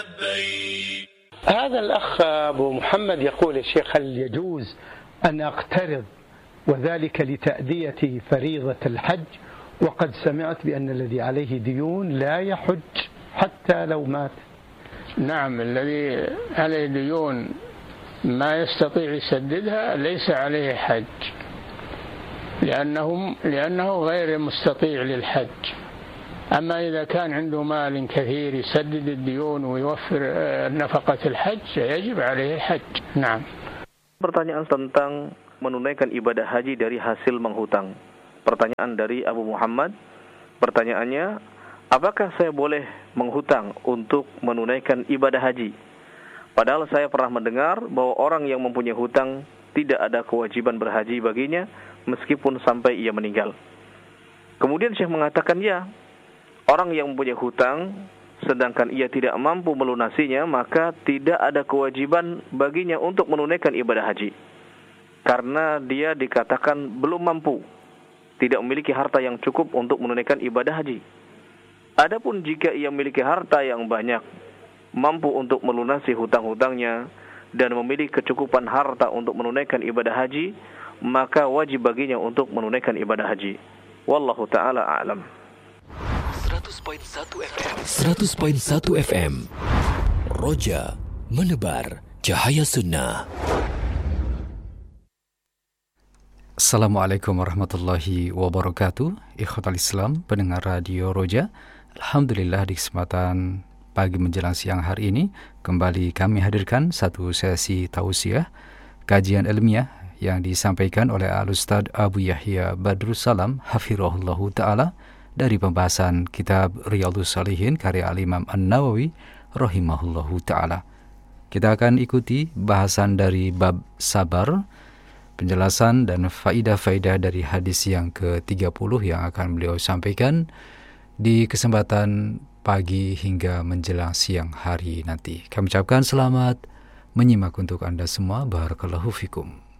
هذا الأخ أبو محمد يقول يا شيخ هل يجوز أن أقترض وذلك لتأدية فريضة الحج وقد سمعت بأن الذي عليه ديون لا يحج حتى لو مات. نعم، الذي عليه ديون ما يستطيع يسددها ليس عليه حج لأنه غير مستطيع للحج. أما إذا كان عنده مال كثير يسدد الديون ويوفر نفقة الحج يجب عليه الحج. نعم. Pertanyaan tentang menunaikan ibadah haji dari hasil menghutang. Pertanyaan dari Abu Muhammad. Pertanyaannya, apakah saya boleh menghutang untuk menunaikan ibadah haji? Padahal saya pernah mendengar bahwa orang yang mempunyai hutang tidak ada kewajiban berhaji baginya meskipun sampai ia meninggal. Kemudian Syekh mengatakan ya, orang yang mempunyai hutang sedangkan ia tidak mampu melunasinya, maka tidak ada kewajiban baginya untuk menunaikan ibadah haji. Karena dia dikatakan belum mampu, tidak memiliki harta yang cukup untuk menunaikan ibadah haji. Adapun jika ia memiliki harta yang banyak, mampu untuk melunasi hutang-hutangnya, dan memiliki kecukupan harta untuk menunaikan ibadah haji, maka wajib baginya untuk menunaikan ibadah haji. Wallahu ta'ala a'lam. 100.1 FM Roja menebar cahaya sunnah. Assalamualaikum warahmatullahi wabarakatuh. Ikhwatal Islam, pendengar Radio Roja, alhamdulillah di kesempatan pagi menjelang siang hari ini kembali kami hadirkan satu sesi tausiah kajian ilmiah yang disampaikan oleh Al-Ustaz Abu Yahya Badrus Salam hafirahullahu ta'ala dari pembahasan kitab Riyadhus Shalihin karya Al-Imam An-Nawawi rahimahullahu ta'ala. Kita akan ikuti bahasan dari bab sabar, penjelasan dan faidah-faidah dari hadis yang ke-30 yang akan beliau sampaikan di kesempatan pagi hingga menjelang siang hari nanti. Kami ucapkan selamat menyimak untuk Anda semua. Barakallahu fikum.